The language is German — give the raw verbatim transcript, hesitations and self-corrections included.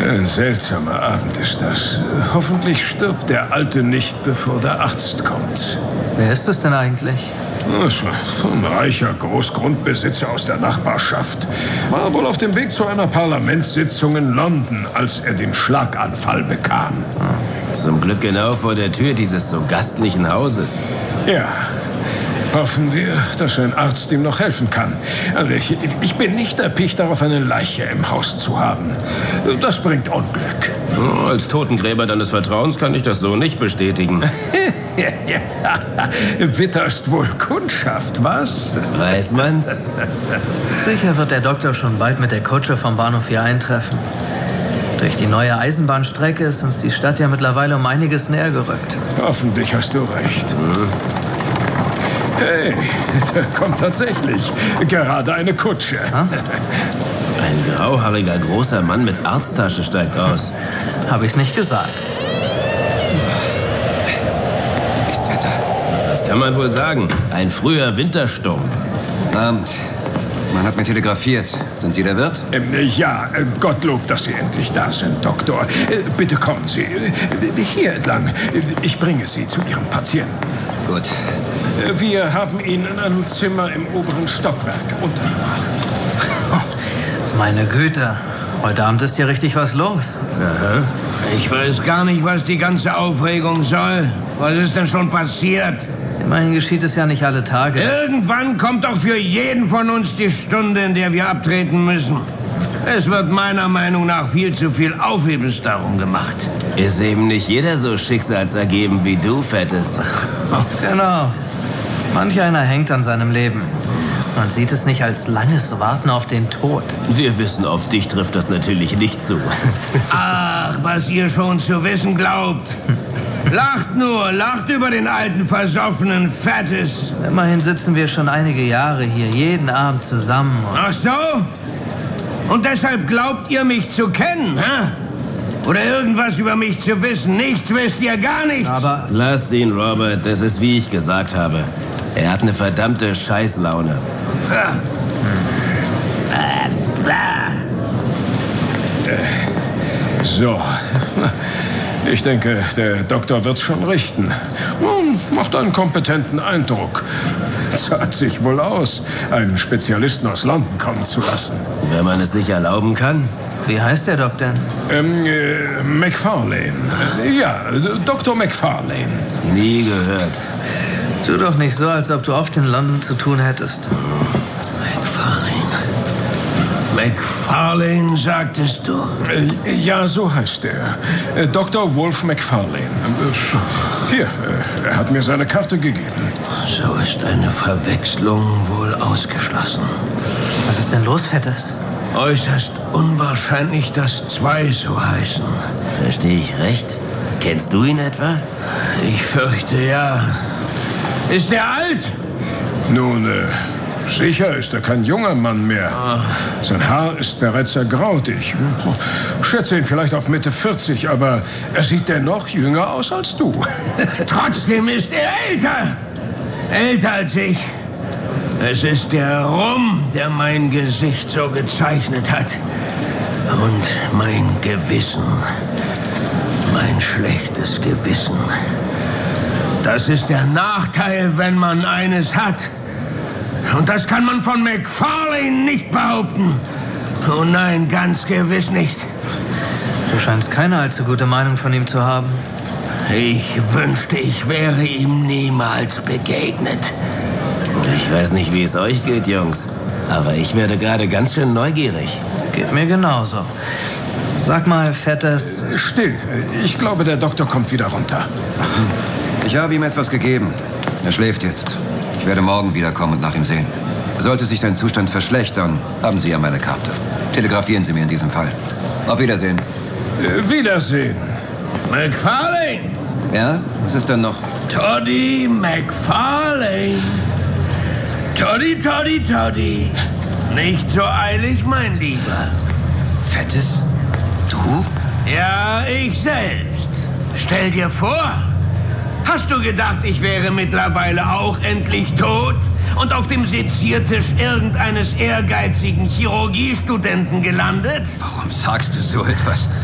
Ein seltsamer Abend ist das. Hoffentlich stirbt der Alte nicht, bevor der Arzt kommt. Wer ist es denn eigentlich? Ein reicher Großgrundbesitzer aus der Nachbarschaft. War wohl auf dem Weg zu einer Parlamentssitzung in London, als er den Schlaganfall bekam. Zum Glück genau vor der Tür dieses so gastlichen Hauses. Ja. Hoffen wir, dass ein Arzt ihm noch helfen kann. Also ich, ich bin nicht erpicht darauf, eine Leiche im Haus zu haben. Das bringt Unglück. Oh, als Totengräber deines Vertrauens kann ich das so nicht bestätigen. Witter ist wohl Kundschaft, was? Weiß man's? Sicher wird der Doktor schon bald mit der Kutsche vom Bahnhof hier eintreffen. Durch die neue Eisenbahnstrecke ist uns die Stadt ja mittlerweile um einiges näher gerückt. Hoffentlich hast du recht. Hm. Hey, da kommt tatsächlich gerade eine Kutsche. Ha? Ein grauhaariger, großer Mann mit Arzttasche steigt aus. Habe ich's nicht gesagt. Mistwetter. Das kann man wohl sagen. Ein früher Wintersturm. Abend. Man hat mir telegrafiert. Sind Sie der Wirt? Ähm, ja, Gottlob, dass Sie endlich da sind, Doktor. Äh, bitte kommen Sie. Äh, hier entlang. Ich bringe Sie zu Ihrem Patienten. Gut. Wir haben ihn in einem Zimmer im oberen Stockwerk untergebracht. Meine Güte, heute Abend ist hier richtig was los. Aha. Ich weiß gar nicht, was die ganze Aufregung soll. Was ist denn schon passiert? Immerhin geschieht es ja nicht alle Tage. Irgendwann kommt doch für jeden von uns die Stunde, in der wir abtreten müssen. Es wird meiner Meinung nach viel zu viel Aufhebens darum gemacht. Ist eben nicht jeder so schicksalsergeben wie du, Fettes. Genau. Manch einer hängt an seinem Leben. Man sieht es nicht als langes Warten auf den Tod. Wir wissen, auf dich trifft das natürlich nicht zu. Ach, was ihr schon zu wissen glaubt. Lacht nur, lacht über den alten, versoffenen Fettes. Immerhin sitzen wir schon einige Jahre hier, jeden Abend zusammen. Ach so? Und deshalb glaubt ihr, mich zu kennen, hä? Oder irgendwas über mich zu wissen? Nichts wisst ihr, gar nichts. Aber lass ihn, Robert. Das ist, wie ich gesagt habe. Er hat eine verdammte Scheißlaune. Ja. So. Ich denke, der Doktor wird's schon richten. Nun, macht einen kompetenten Eindruck. Zahlt sich wohl aus, einen Spezialisten aus London kommen zu lassen. Wenn man es sich erlauben kann. wie heißt der Doktor? Ähm, äh, Macfarlane. Äh, ja, Doktor Macfarlane. Nie gehört. Tu doch nicht so, als ob du oft in London zu tun hättest. Macfarlane. Macfarlane, sagtest du? Äh, ja, so heißt er. Äh, Doktor Wolf Macfarlane. Äh, hier, äh, er hat mir seine Karte gegeben. So ist eine Verwechslung wohl ausgeschlossen. Was ist denn los, Fettes? Äußerst unwahrscheinlich, dass zwei so heißen. Verstehe ich recht? Kennst du ihn etwa? Ich fürchte, ja. Ist er alt? Nun, äh, sicher ist er kein junger Mann mehr. Sein Haar ist bereits ergraut. Ich schätze ihn vielleicht auf Mitte vierzig, aber er sieht dennoch jünger aus als du. Trotzdem ist er älter. Älter als ich. Es ist der Rum, der mein Gesicht so gezeichnet hat. Und mein Gewissen. Mein schlechtes Gewissen. Das ist der Nachteil, wenn man eines hat. Und das kann man von Macfarlane nicht behaupten. Oh nein, ganz gewiss nicht. Du scheinst keine allzu gute Meinung von ihm zu haben. Ich wünschte, ich wäre ihm niemals begegnet. Ich weiß nicht, wie es euch geht, Jungs. Aber ich werde gerade ganz schön neugierig. Geht mir genauso. Sag mal, Fettes. Still. Ich glaube, der Doktor kommt wieder runter. Ich habe ihm etwas gegeben. Er schläft jetzt. Ich werde morgen wiederkommen und nach ihm sehen. Sollte sich sein Zustand verschlechtern, haben Sie ja meine Karte. Telegrafieren Sie mir in diesem Fall. Auf Wiedersehen. Äh, Wiedersehen. Macfarlane! Ja? Was ist denn noch? Toddy Macfarlane. Toddy, Toddy, Toddy. Nicht so eilig, mein Lieber. Fettes? Du? Ja, ich selbst. Stell dir vor, hast du gedacht, ich wäre mittlerweile auch endlich tot und auf dem Seziertisch irgendeines ehrgeizigen Chirurgiestudenten gelandet? Warum sagst du so etwas?